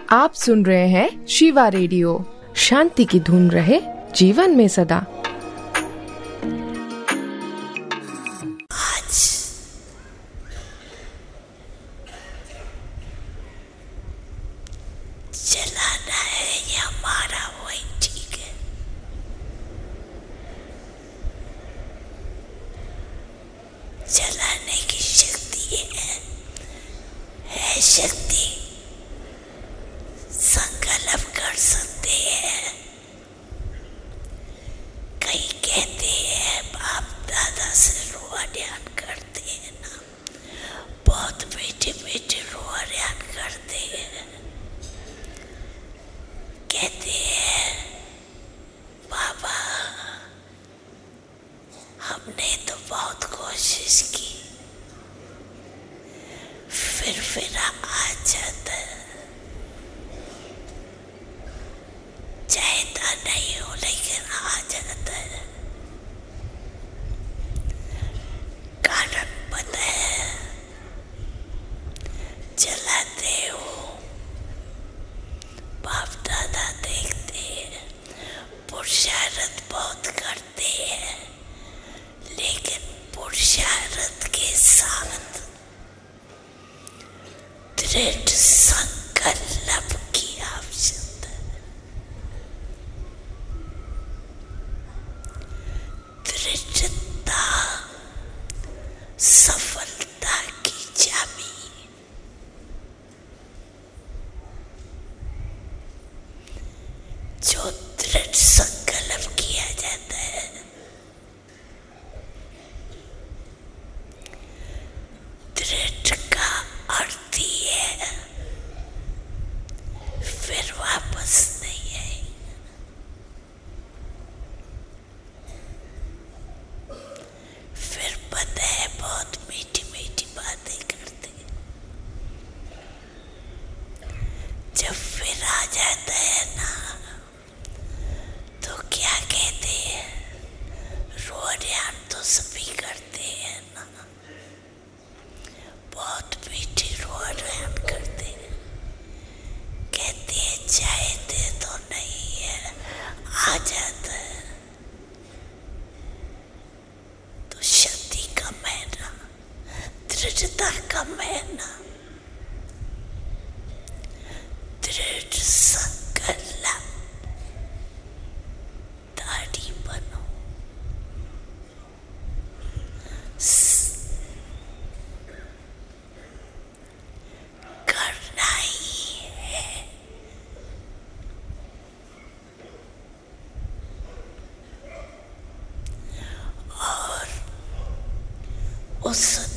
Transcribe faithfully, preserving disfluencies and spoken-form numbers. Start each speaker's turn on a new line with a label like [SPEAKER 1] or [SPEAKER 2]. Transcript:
[SPEAKER 1] आप सुन रहे हैं शिवा रेडियो। शांति की धुन रहे जीवन में सदा।
[SPEAKER 2] आज चलाना है या मारा वही ठीक है। चलाने की शक्ति है, है शक्ति, संकल्प कर सकते हैं। कई कहते हैं बाप दादा से रोआ ध्यान करते हैं ना, बहुत मीठे मीठे रोआ ध्यान करते हैं। कहते हैं बाबा हमने तो बहुत कोशिश की, फिर फिर आ जाता है। चाहता नहीं हो लेकिन आ जाता है। कारण पता है, चलाते हो बाप दादा देखते हैं, पुरुषार्थ बहुत करते हैं, लेकिन पुरुषार्थ के साथ दृढ़ संकल्प की आवश्यकता है। दृढ़ता सफलता की चाबी। जो दृढ़ संकल्प किया जाता है, दृढ़ का अर्थ ही है फिर वापस नहीं आएगा। फिर पता है बहुत मीठी मीठी बातें करते, जब फिर आ जाता है ना तो क्या कहते हैं, रो ध्यान तो सभी करते हैं ना, बहुत मीठी रो ध्यान करते हैं। कहते हैं चाहते तो नहीं है, आ जाता है। तो शक्ति कम है ना, दृढ़ता कम है ना। दृढ़ संकल्प, दाढ़ी बनो। करना ही है। और उस